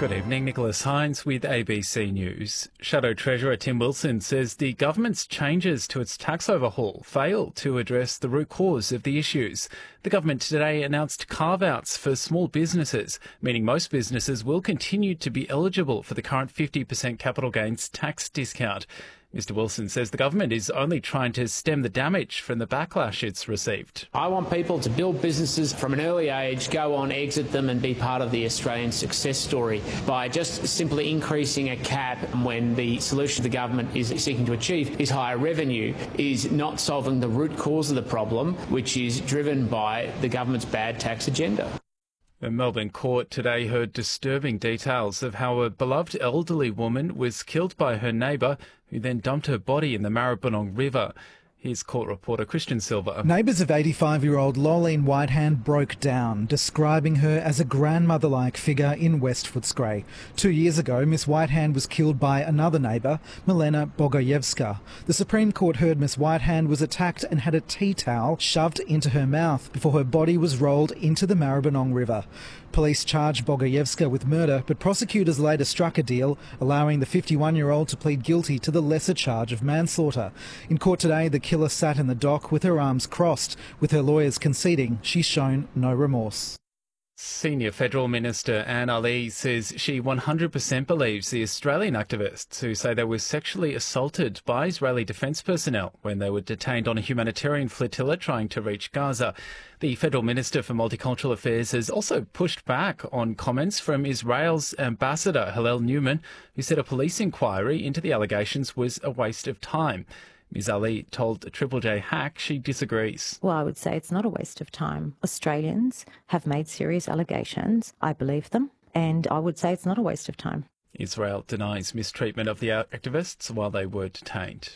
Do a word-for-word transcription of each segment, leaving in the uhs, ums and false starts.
Good evening, Nicholas Hines with A B C News. Shadow Treasurer Tim Wilson says the government's changes to its tax overhaul fail to address the root cause of the issues. The government today announced carve-outs for small businesses, meaning most businesses will continue to be eligible for the current fifty percent capital gains tax discount. Mister Wilson says the government is only trying to stem the damage from the backlash it's received. I want people to build businesses from an early age, go on, exit them and be part of the Australian success story by just simply increasing a cap when the solution the government is seeking to achieve is higher revenue, is not solving the root cause of the problem, which is driven by the government's bad tax agenda. The Melbourne court today heard disturbing details of how a beloved elderly woman was killed by her neighbour, who then dumped her body in the Maribyrnong River. Here's court reporter Christian Silver. Neighbours of eighty-five-year-old Lolene Whitehand broke down, describing her as a grandmother-like figure in West Footscray. Two years ago, Miss Whitehand was killed by another neighbour, Milena Bogojevska. The Supreme Court heard Miss Whitehand was attacked and had a tea towel shoved into her mouth before her body was rolled into the Maribyrnong River. Police charged Bogojevska with murder, but prosecutors later struck a deal, allowing the fifty-one-year-old to plead guilty to the lesser charge of manslaughter. In court today, the killer sat in the dock with her arms crossed, with her lawyers conceding she's shown no remorse. Senior Federal Minister Anne Ali says she one hundred percent believes the Australian activists who say they were sexually assaulted by Israeli defence personnel when they were detained on a humanitarian flotilla trying to reach Gaza. The Federal Minister for Multicultural Affairs has also pushed back on comments from Israel's Ambassador Hillel Newman, who said a police inquiry into the allegations was a waste of time. Miz Ali told Triple J Hack she disagrees. Well, I would say it's not a waste of time. Australians have made serious allegations. I believe them, and I would say it's not a waste of time. Israel denies mistreatment of the activists while they were detained.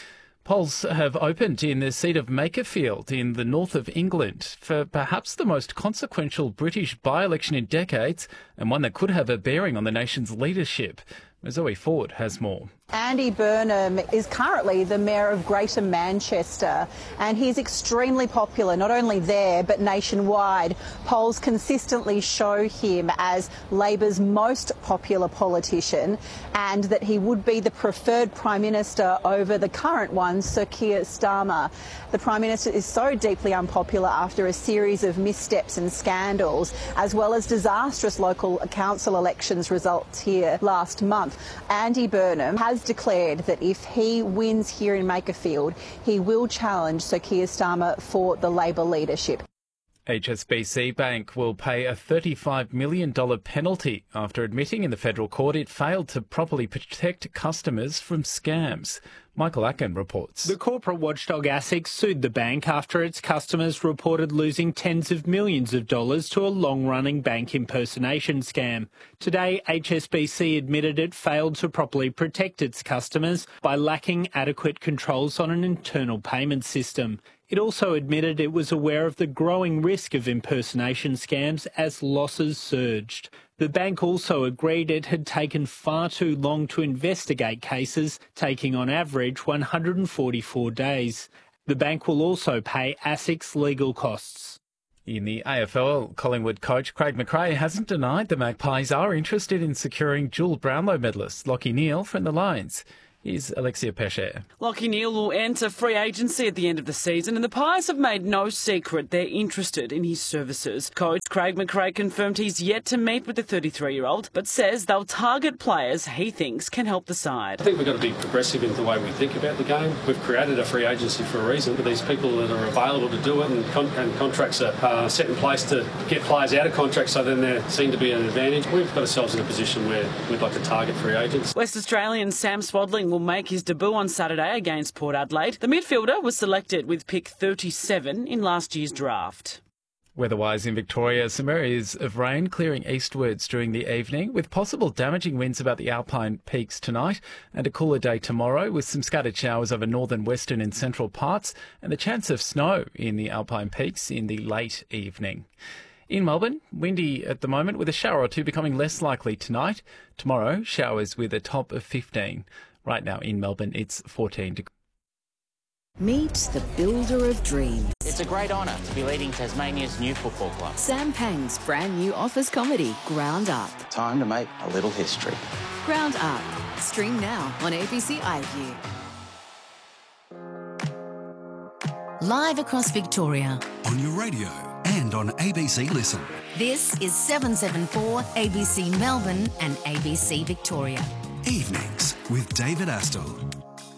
Polls have opened in the seat of Makerfield in the north of England for perhaps the most consequential British by-election in decades, and one that could have a bearing on the nation's leadership. Zoe Ford has more. Andy Burnham is currently the Mayor of Greater Manchester, and he's extremely popular, not only there but nationwide. Polls consistently show him as Labor's most popular politician, and that he would be the preferred Prime Minister over the current one, Sir Keir Starmer. The Prime Minister is so deeply unpopular after a series of missteps and scandals, as well as disastrous local council elections results here last month. Andy Burnham has declared that if he wins here in Makerfield, he will challenge Sir Keir Starmer for the Labor leadership. H S B C Bank will pay a thirty-five million dollars penalty after admitting in the federal court it failed to properly protect customers from scams. Michael Acken reports. The corporate watchdog ASIC sued the bank after its customers reported losing tens of millions of dollars to a long-running bank impersonation scam. Today, H S B C admitted it failed to properly protect its customers by lacking adequate controls on an internal payment system. It also admitted it was aware of the growing risk of impersonation scams as losses surged. The bank also agreed it had taken far too long to investigate cases, taking on average one hundred forty-four days. The bank will also pay ASIC's legal costs. In the A F L, Collingwood coach Craig McRae hasn't denied the Magpies are interested in securing dual Brownlow medalist Lachie Neale from the Lions. Here's Alexia Pesce. Lachie Neale will enter free agency at the end of the season, and the Pies have made no secret they're interested in his services. Coach Craig McRae confirmed he's yet to meet with the thirty-three-year-old, but says they'll target players he thinks can help the side. I think we've got to be progressive in the way we think about the game. We've created a free agency for a reason. These people that are available to do it, and, con- and contracts are uh, set in place to get players out of contracts, so then there seem to be an advantage. We've got ourselves in a position where we'd like to target free agents. West Australian Sam Swadling will make his debut on Saturday against Port Adelaide. The midfielder was selected with pick thirty-seven in last year's draft. Weather-wise in Victoria, some areas of rain clearing eastwards during the evening, with possible damaging winds about the Alpine peaks tonight, and a cooler day tomorrow with some scattered showers over northern, western and central parts, and the chance of snow in the Alpine peaks in the late evening. In Melbourne, windy at the moment, with a shower or two becoming less likely tonight. Tomorrow, showers with a top of fifteen. Right now in Melbourne, it's fourteen degrees. Meet the builder of dreams. It's a great honour to be leading Tasmania's new football club. Sam Pang's brand new office comedy, Ground Up. time to make a little history. Ground Up. Stream now on A B C iView. Live across Victoria. On your radio and on A B C Listen. This is seven seven four A B C Melbourne and A B C Victoria. Evenings with David Astle.